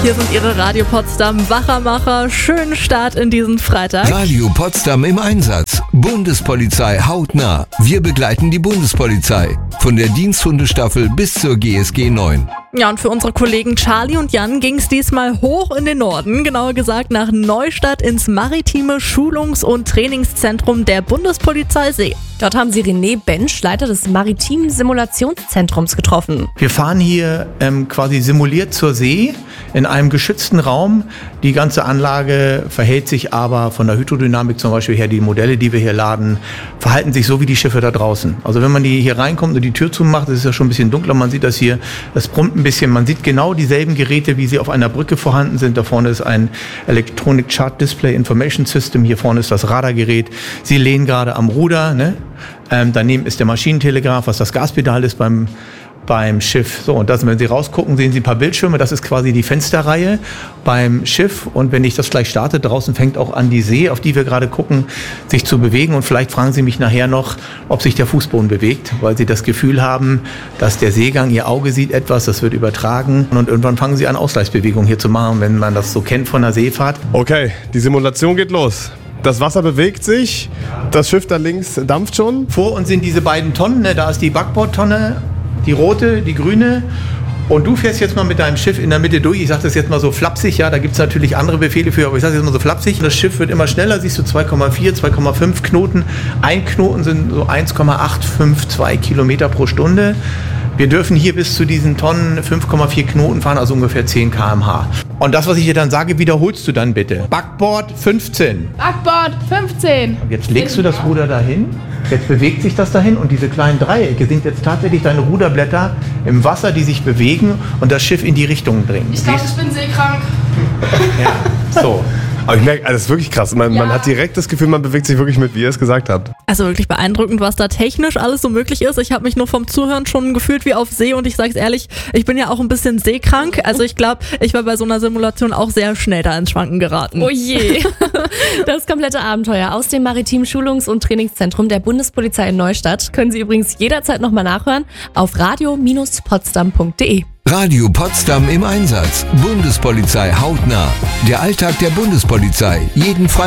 Hier sind Ihre Radio Potsdam Wachermacher. Schönen Start in diesen Freitag. Radio Potsdam im Einsatz. Bundespolizei hautnah. Wir begleiten die Bundespolizei. Von der Diensthundestaffel bis zur GSG 9. Ja, und für unsere Kollegen Charlie und Jan ging es diesmal hoch in den Norden, genauer gesagt nach Neustadt ins maritime Schulungs- und Trainingszentrum der Bundespolizei See. Dort haben sie René Bensch, Leiter des Maritimen Simulationszentrums, getroffen. Wir fahren hier quasi simuliert zur See in einem geschützten Raum. Die ganze Anlage verhält sich aber von der Hydrodynamik zum Beispiel her, die Modelle, die wir hier laden, verhalten sich so wie die Schiffe da draußen. Also wenn man hier reinkommt und die Tür zumacht, das ist ja schon ein bisschen dunkler, man sieht das hier, das brummt ein bisschen. Man sieht genau dieselben Geräte, wie sie auf einer Brücke vorhanden sind. Da vorne ist ein Electronic Chart Display Information System, hier vorne ist das Radargerät. Sie lehnen gerade am Ruder, ne? Daneben ist der Maschinentelegraph, was das Gaspedal ist beim Schiff. So, und das, wenn Sie rausgucken, sehen Sie ein paar Bildschirme. Das ist quasi die Fensterreihe beim Schiff. Und wenn ich das gleich starte, draußen fängt auch an die See, auf die wir gerade gucken, sich zu bewegen. Und vielleicht fragen Sie mich nachher noch, ob sich der Fußboden bewegt, weil Sie das Gefühl haben, dass der Seegang, Ihr Auge sieht etwas, das wird übertragen. Und irgendwann fangen Sie an, Ausgleichsbewegungen hier zu machen, wenn man das so kennt von der Seefahrt. Okay, die Simulation geht los. Das Wasser bewegt sich, das Schiff da links dampft schon. Vor uns sind diese beiden Tonnen, ne? Da ist die Backbordtonne, die rote, die grüne. Und du fährst jetzt mal mit deinem Schiff in der Mitte durch. Ich sage das jetzt mal so flapsig, ja, da gibt es natürlich andere Befehle für, aber ich sage jetzt mal so flapsig. Das Schiff wird immer schneller, siehst du 2,4, 2,5 Knoten. Ein Knoten sind so 1,852 Kilometer pro Stunde. Wir dürfen hier bis zu diesen Tonnen 5,4 Knoten fahren, also ungefähr 10 km/h. Und das, was ich dir dann sage, wiederholst du dann bitte. Backbord 15. Backbord 15. Und jetzt legst du das Ruder dahin, jetzt bewegt sich das dahin und diese kleinen Dreiecke sind jetzt tatsächlich deine Ruderblätter im Wasser, die sich bewegen und das Schiff in die Richtung bringen. Ich glaube, ich bin seekrank. Ja, so. Aber ich merke, das ist wirklich krass. Man hat direkt das Gefühl, man bewegt sich wirklich mit, wie ihr es gesagt habt. Also wirklich beeindruckend, was da technisch alles so möglich ist. Ich habe mich nur vom Zuhören schon gefühlt wie auf See und ich sage es ehrlich, ich bin ja auch ein bisschen seekrank. Also ich glaube, ich war bei so einer Simulation auch sehr schnell da ins Schwanken geraten. Oh je. Das komplette Abenteuer aus dem Maritimen Schulungs- und Trainingszentrum der Bundespolizei in Neustadt können Sie übrigens jederzeit nochmal nachhören auf radio-potsdam.de. Radio Potsdam im Einsatz. Bundespolizei hautnah. Der Alltag der Bundespolizei. Jeden Freitag.